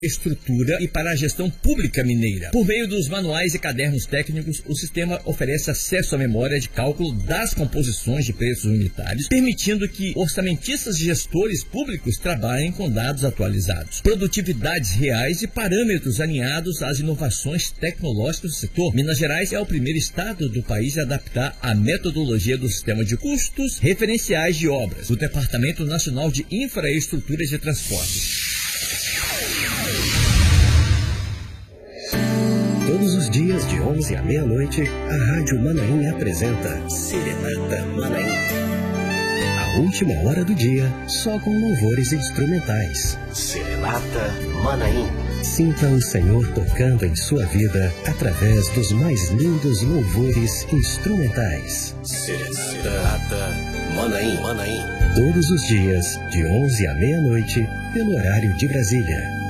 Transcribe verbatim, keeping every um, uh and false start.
estrutura e para a gestão pública mineira. Por meio dos manuais e cadernos técnicos, o sistema oferece acesso à memória de cálculo das composições de preços unitários, permitindo que orçamentistas e gestores públicos trabalhem com dados atualizados, produtividades reais e parâmetros alinhados às inovações tecnológicas do setor. Minas Gerais é o primeiro estado do país a adaptar a metodologia do sistema de custos referenciais de obras do Departamento Nacional de Infraestruturas e Transportes. Todos os dias, de onze à meia-noite, a Rádio Manaim apresenta Serenata Manaim. A última hora do dia, só com louvores instrumentais. Serenata Manaim. Sinta o Senhor tocando em sua vida através dos mais lindos louvores instrumentais. Serenata Manaim. Manaim. Todos os dias, de onze à meia-noite, pelo horário de Brasília.